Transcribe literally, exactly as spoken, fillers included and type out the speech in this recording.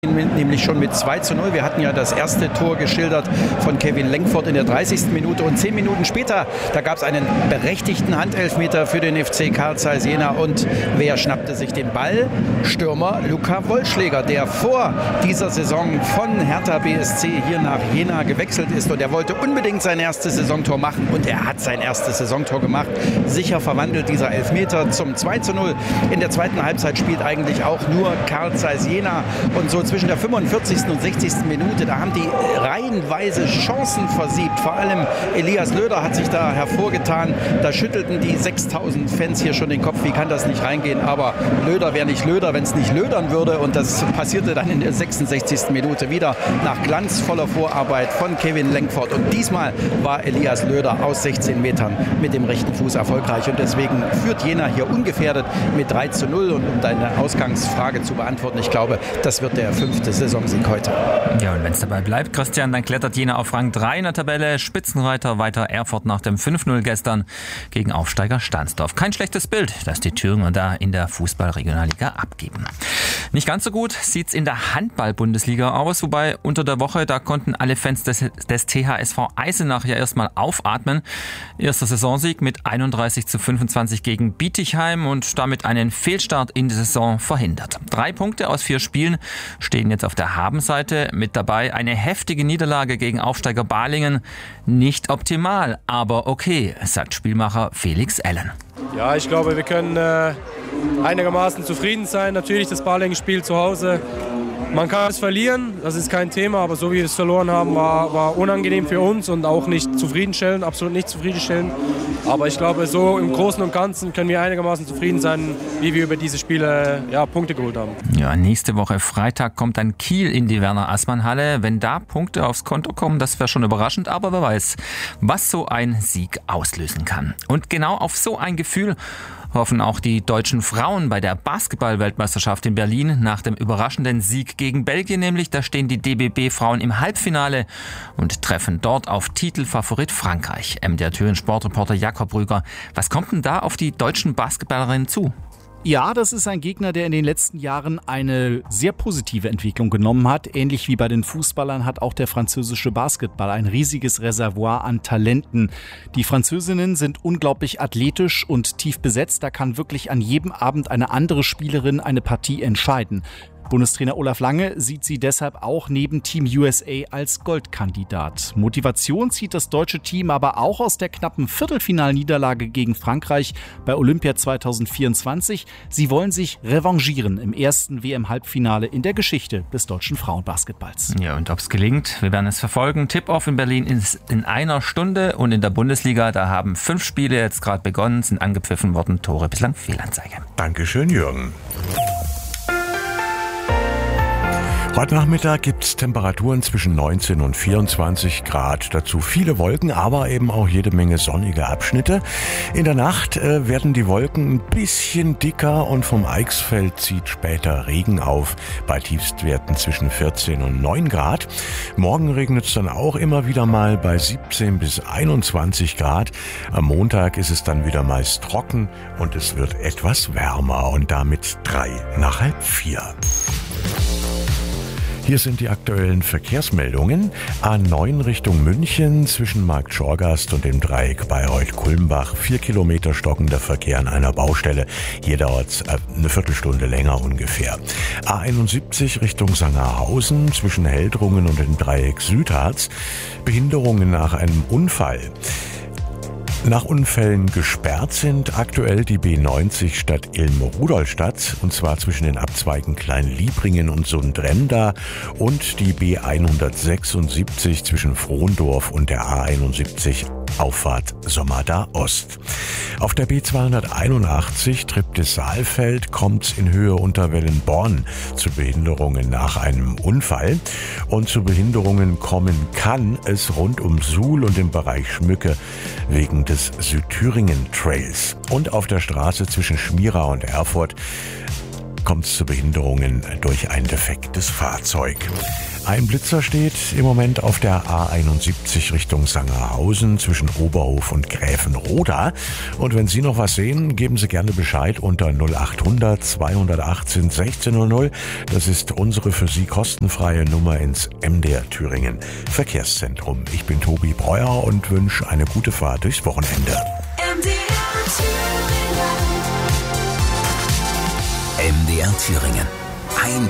Nämlich schon mit zwei zu null. Wir hatten ja das erste Tor geschildert von Kevin Lenkvoort in der dreißigsten Minute und zehn Minuten später, da gab es einen berechtigten Handelfmeter für den F C Carl Zeiss Jena und wer schnappte sich den Ball? Stürmer Luca Wollschläger, der vor dieser Saison von Hertha B S C hier nach Jena gewechselt ist und er wollte unbedingt sein erstes Saisontor machen und er hat sein erstes Saisontor gemacht. Sicher verwandelt dieser Elfmeter zum zwei zu null. In der zweiten Halbzeit spielt eigentlich auch nur Carl Zeiss Jena und so zwischen der fünfundvierzigsten und sechzigsten Minute, da haben die reihenweise Chancen versiebt. Vor allem Elias Löder hat sich da hervorgetan. Da schüttelten die sechstausend Fans hier schon den Kopf. Wie kann das nicht reingehen? Aber Löder wäre nicht Löder, wenn es nicht lödern würde. Und das passierte dann in der sechsundsechzigsten Minute wieder nach glanzvoller Vorarbeit von Kevin Lenkvoort. Und diesmal war Elias Löder aus sechzehn Metern mit dem rechten Fuß erfolgreich. Und deswegen führt Jena hier ungefährdet mit drei zu null. Und um deine Ausgangsfrage zu beantworten, ich glaube, das wird der fünfte Saisonsieg heute. Ja, und wenn es dabei bleibt, Christian, dann klettert Jena auf Rang drei in der Tabelle. Spitzenreiter weiter Erfurt nach dem fünf null gestern gegen Aufsteiger Stahnsdorf. Kein schlechtes Bild, das die Thüringer da in der Fußball-Regionalliga abgeben. Nicht ganz so gut sieht's in der Handball-Bundesliga aus, wobei unter der Woche, da konnten alle Fans des, des T H S V Eisenach ja erstmal aufatmen. Erster Saisonsieg mit einunddreißig zu fünfundzwanzig gegen Bietigheim und damit einen Fehlstart in die Saison verhindert. Drei Punkte aus vier Spielen stehen jetzt auf der Habenseite. Mit dabei eine heftige Niederlage gegen Aufsteiger Balingen. Nicht optimal, aber okay, sagt Spielmacher Felix Allen. Ja, ich glaube, wir können äh, einigermaßen zufrieden sein. Natürlich das Balingen-Spiel zu Hause. Man kann es verlieren, das ist kein Thema, aber so wie wir es verloren haben, war, war unangenehm für uns und auch nicht zufriedenstellend, absolut nicht zufriedenstellend. Aber ich glaube, so im Großen und Ganzen können wir einigermaßen zufrieden sein, wie wir über diese Spiele ja, Punkte geholt haben. Ja, nächste Woche Freitag kommt dann Kiel in die Werner-Assmann-Halle. Wenn da Punkte aufs Konto kommen, das wäre schon überraschend, aber wer weiß, was so ein Sieg auslösen kann. Und genau auf so ein Gefühl hoffen auch die deutschen Frauen bei der Basketball-Weltmeisterschaft in Berlin nach dem überraschenden Sieg gegen Belgien nämlich. Da stehen die D B B-Frauen im Halbfinale und treffen dort auf Titelfavorit Frankreich. M D R-Thüringen-Sportreporter Jakob Rüger. Was kommt denn da auf die deutschen Basketballerinnen zu? Ja, das ist ein Gegner, der in den letzten Jahren eine sehr positive Entwicklung genommen hat. Ähnlich wie bei den Fußballern hat auch der französische Basketball ein riesiges Reservoir an Talenten. Die Französinnen sind unglaublich athletisch und tief besetzt. Da kann wirklich an jedem Abend eine andere Spielerin eine Partie entscheiden. Bundestrainer Olaf Lange sieht sie deshalb auch neben Team U S A als Goldkandidat. Motivation zieht das deutsche Team aber auch aus der knappen Viertelfinalniederlage gegen Frankreich bei Olympia zweitausendvierundzwanzig. Sie wollen sich revanchieren im ersten W M-Halbfinale in der Geschichte des deutschen Frauenbasketballs. Ja, und ob es gelingt, wir werden es verfolgen. Tip-Off in Berlin ist in einer Stunde und in der Bundesliga, da haben fünf Spiele jetzt gerade begonnen, sind angepfiffen worden, Tore bislang Fehlanzeige. Dankeschön, Jürgen. Heute Nachmittag gibt es Temperaturen zwischen neunzehn und vierundzwanzig Grad. Dazu viele Wolken, aber eben auch jede Menge sonnige Abschnitte. In der Nacht äh, werden die Wolken ein bisschen dicker und vom Eichsfeld zieht später Regen auf bei Tiefstwerten zwischen vierzehn und neun Grad. Morgen regnet es dann auch immer wieder mal bei siebzehn bis einundzwanzig Grad. Am Montag ist es dann wieder meist trocken und es wird etwas wärmer und damit drei nach halb vier. Hier sind die aktuellen Verkehrsmeldungen. A neun Richtung München zwischen Markt Schorgast und dem Dreieck Bayreuth-Kulmbach. Vier Kilometer stockender Verkehr an einer Baustelle. Hier dauert es eine Viertelstunde länger ungefähr. A einundsiebzig Richtung Sangerhausen zwischen Heldrungen und dem Dreieck Südharz. Behinderungen nach einem Unfall. Nach Unfällen gesperrt sind aktuell die B neunzig Stadt Ilm-Rudolstadt, und zwar zwischen den Abzweigen Klein-Liebringen und Sundrenda, und die B hundertsechsundsiebzig zwischen Frohndorf und der A einundsiebzig Auffahrt Sommerda Ost. Auf der B zweihunderteinundachtzig Treptow-Saalfeld kommt es in Höhe Unterwellenborn zu Behinderungen nach einem Unfall, und zu Behinderungen kommen kann es rund um Suhl und im Bereich Schmücke wegen des Südthüringen Trails. Und auf der Straße zwischen Schmira und Erfurt kommt es zu Behinderungen durch ein defektes Fahrzeug. Ein Blitzer steht im Moment auf der A einundsiebzig Richtung Sangerhausen zwischen Oberhof und Gräfenroda. Und wenn Sie noch was sehen, geben Sie gerne Bescheid unter null achthundert zweihundertachtzehn sechzehnhundert. Das ist unsere für Sie kostenfreie Nummer ins M D R Thüringen Verkehrszentrum. Ich bin Tobi Breuer und wünsche eine gute Fahrt durchs Wochenende. M D R Thüringen. M D R Thüringen. Ein